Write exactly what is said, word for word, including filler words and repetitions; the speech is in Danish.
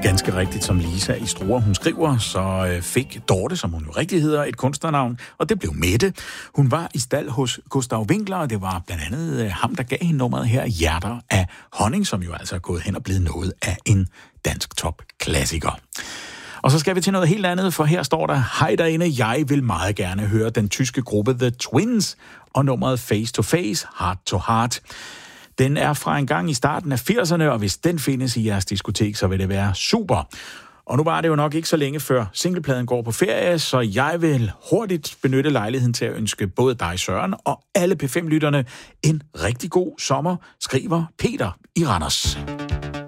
Ganske rigtigt, som Lisa i Struer, hun skriver, så fik Dorte, som hun jo rigtig hedder, et kunstnernavn, og det blev Mette. Hun var i stald hos Gustav Winkler, og det var blandt andet ham, der gav hende nummeret her, Hjerter af Honning, som jo altså er gået hen og blevet noget af en dansk top-klassiker. Og så skal vi til noget helt andet, for her står der: hej derinde, jeg vil meget gerne høre den tyske gruppe The Twins og nummeret Face to Face, Heart to Heart. Den er fra en gang i starten af firserne, og hvis den findes i jeres diskotek, så vil det være super. Og nu var det jo nok ikke så længe før singlepladen går på ferie, så jeg vil hurtigt benytte lejligheden til at ønske både dig, Søren, og alle P fem-lytterne en rigtig god sommer, skriver Peter i Randers.